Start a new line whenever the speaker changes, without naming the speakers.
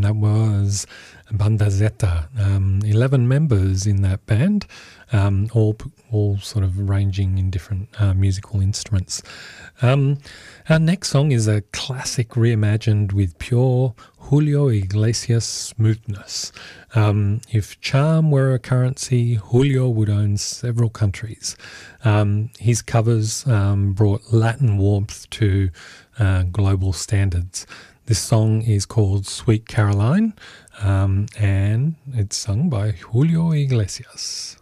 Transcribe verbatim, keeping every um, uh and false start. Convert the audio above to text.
that was Banda Zeta. Um, eleven members in that band, um, all all sort of ranging in different uh, musical instruments. Um, our next song is a classic reimagined with pure Julio Iglesias smoothness. Um, if charm were a currency, Julio would own several countries. Um, his covers um, brought Latin warmth to uh, global standards. This song is called Sweet Caroline, um, and it's sung by Julio Iglesias.